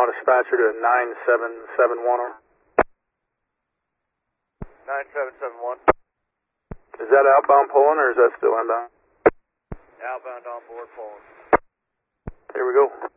Omaha dispatcher to 9771. 9771. Is that outbound pulling or is that still inbound? Outbound on board pulling. Here we go.